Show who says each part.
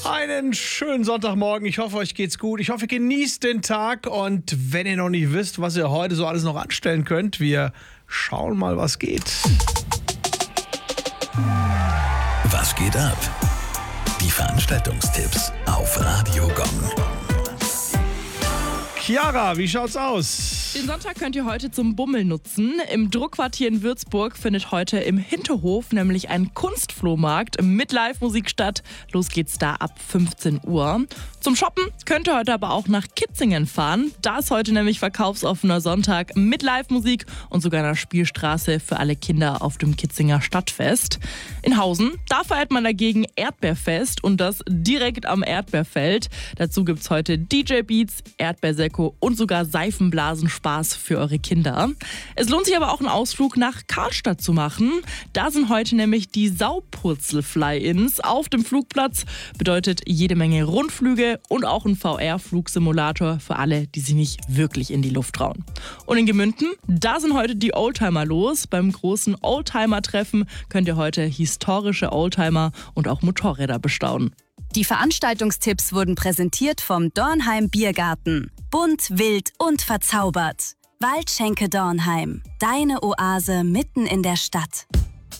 Speaker 1: Einen schönen Sonntagmorgen. Ich hoffe, euch geht's gut. Ich hoffe, ihr genießt den Tag. Und wenn ihr noch nicht wisst, was ihr heute so alles noch anstellen könnt, wir schauen mal, was geht.
Speaker 2: Was geht ab? Die Veranstaltungstipps auf Radio Gong.
Speaker 1: Chiara, wie schaut's aus?
Speaker 3: Den Sonntag könnt ihr heute zum Bummeln nutzen. Im Druckquartier in Würzburg findet heute im Hinterhof nämlich ein Kunstflohmarkt mit Live-Musik statt. Los geht's da ab 15 Uhr. Zum Shoppen könnt ihr heute aber auch nach Kitzingen fahren. Da ist heute nämlich verkaufsoffener Sonntag mit Live-Musik und sogar einer Spielstraße für alle Kinder auf dem Kitzinger Stadtfest. In Hausen, da feiert man dagegen Erdbeerfest und das direkt am Erdbeerfeld. Dazu gibt's heute DJ-Beats, Erdbeersekko und sogar Seifenblasenspaß für eure Kinder. Es lohnt sich aber auch einen Ausflug nach Karlstadt zu machen. Da sind heute nämlich die Saupurzel-Fly-Ins auf dem Flugplatz. Bedeutet jede Menge Rundflüge und auch ein VR-Flugsimulator für alle, die sich nicht wirklich in die Luft trauen. Und in Gemünden, da sind heute die Oldtimer los. Beim großen Oldtimer-Treffen könnt ihr heute historische Oldtimer und auch Motorräder bestaunen.
Speaker 4: Die Veranstaltungstipps wurden präsentiert vom Dornheim Biergarten. Bunt, wild und verzaubert. Waldschenke Dornheim. Deine Oase mitten in der Stadt.